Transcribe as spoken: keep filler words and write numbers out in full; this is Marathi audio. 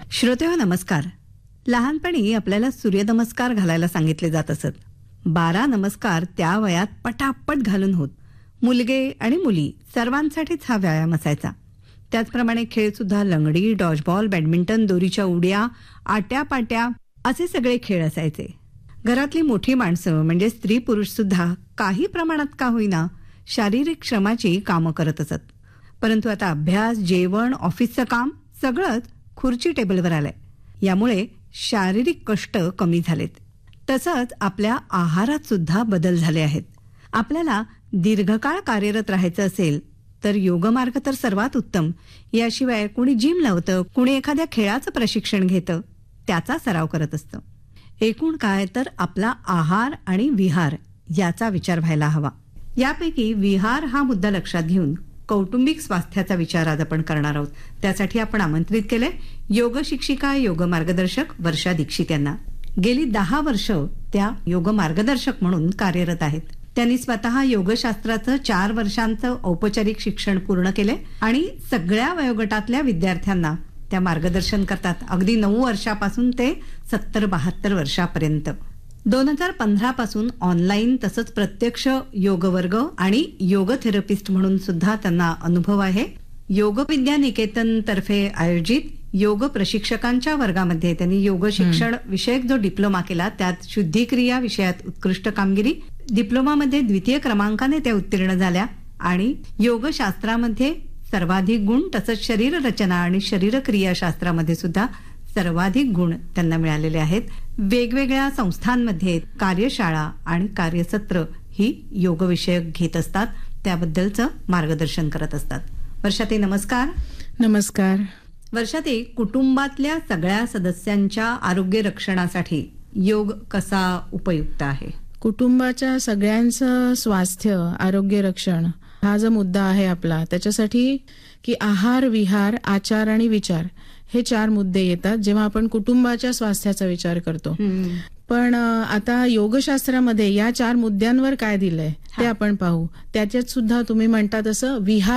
श्रोतेहो नमस्कार. लहानपणी आपल्याला सूर्यनमस्कार घालायला सांगितले जात असत. बारा नमस्कार त्या वयात पटापट घालून होत. मुलगे आणि मुली सर्वांसाठीच हा व्यायाम असायचा. त्याचप्रमाणे खेळ सुद्धा लंगडी, डॉजबॉल, बॅडमिंटन, दोरीच्या उड्या, आट्यापाट्या असे सगळे खेळ असायचे. घरातली मोठी माणसं म्हणजे स्त्री पुरुष सुद्धा काही प्रमाणात का होईना शारीरिक श्रमाची कामं करत असत. परंतु आता अभ्यास, जेवण, ऑफिसचं काम सगळंच खुर्ची टेबलवर आलंय. यामुळे शारीरिक कष्ट कमी झालेत. तसंच आपल्या आहारात सुद्धा बदल झाले आहेत. आपल्याला दीर्घकाळ कार्यरत राहायचं असेल तर योगमार्ग तर सर्वात उत्तम. याशिवाय कुणी जिम लावतं, कुणी एखाद्या खेळाचं प्रशिक्षण घेतं, त्याचा सराव करत असतं. एकूण काय तर आपला आहार आणि विहार याचा विचार व्हायला हवा. यापैकी विहार हा मुद्दा लक्षात घेऊन कौटुंबिक स्वास्थ्याचा विचार आज आपण करणार आहोत. त्यासाठी आपण आमंत्रित केले योग शिक्षिका, योग मार्गदर्शक वर्षा दीक्षित यांना. गेली दहा वर्ष त्या योग मार्गदर्शक म्हणून कार्यरत आहेत. त्यांनी स्वतः योगशास्त्राचं चार वर्षांचं औपचारिक शिक्षण पूर्ण केले आणि सगळ्या वयोगटातल्या विद्यार्थ्यांना त्या मार्गदर्शन करतात. अगदी नऊ वर्षापासून ते सत्तर बहात्तर वर्षापर्यंत. दोन हजार पंधरा पासून ऑनलाईन तसंच प्रत्यक्ष योग वर्ग आणि योग थेरपिस्ट म्हणून सुद्धा त्यांना अनुभव आहे. योग विद्या निकेतन तर्फे आयोजित योग प्रशिक्षकांच्या वर्गामध्ये त्यांनी योग शिक्षण विषयक जो डिप्लोमा केला त्यात शुद्धिक्रिया विषयात उत्कृष्ट कामगिरी, डिप्लोमामध्ये द्वितीय क्रमांकाने त्या उत्तीर्ण झाल्या आणि योगशास्त्रामध्ये सर्वाधिक गुण तसंच शरीर रचना आणि शरीरक्रिया शास्त्रामध्ये सुद्धा सर्वाधिक गुण त्यांना मिळालेले आहेत. वेगवेगळ्या संस्थांमध्ये कार्यशाळा आणि कार्यसत्र ही योग विषयक घेत असतात. त्याबद्दलचं मार्गदर्शन करत असतात. वर्षाताई नमस्कार. नमस्कार. वर्षाताई, कुटुंबातल्या सगळ्या सदस्यांच्या आरोग्य रक्षणासाठी योग कसा उपयुक्त आहे? कुटुंबाच्या सगळ्यांचं स्वास्थ्य, आरोग्य रक्षण हा जो मुद्दा आहे आपला, त्याच्यासाठी की आहार, विहार, आचार आणि विचार हे चार मुद्दे येतात जेव्हा आपण कुटुंबाच्या स्वास्थ्याचा विचार करतो. पण आता योगशास्त्रामध्ये या चार मुद्द्यांवर काय दिलंय ते आपण पाहू. त्याच्यात सुद्धा तुम्ही म्हणता तसं विहार